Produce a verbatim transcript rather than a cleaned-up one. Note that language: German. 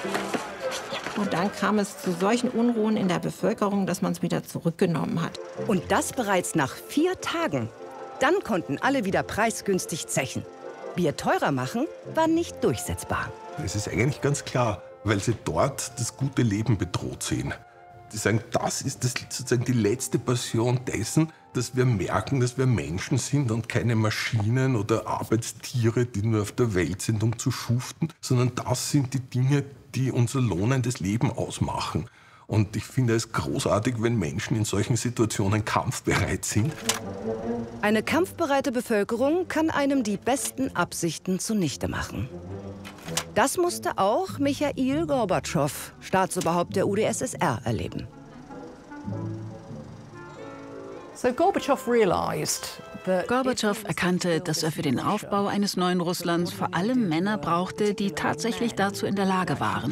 Und dann kam es zu solchen Unruhen in der Bevölkerung, dass man es wieder zurückgenommen hat. Und das bereits nach vier Tagen. Dann konnten alle wieder preisgünstig zechen. Bier teurer machen war nicht durchsetzbar. Es ist eigentlich ganz klar, weil sie dort das gute Leben bedroht sehen. Die sagen, das ist das, sozusagen die letzte Passion dessen, dass wir merken, dass wir Menschen sind und keine Maschinen oder Arbeitstiere, die nur auf der Welt sind, um zu schuften, sondern das sind die Dinge, die unser lohnendes Leben ausmachen. Und ich finde es großartig, wenn Menschen in solchen Situationen kampfbereit sind. Eine kampfbereite Bevölkerung kann einem die besten Absichten zunichte machen. Das musste auch Michail Gorbatschow, Staatsoberhaupt der U d S S R, erleben. Gorbatschow erkannte, dass er für den Aufbau eines neuen Russlands vor allem Männer brauchte, die tatsächlich dazu in der Lage waren.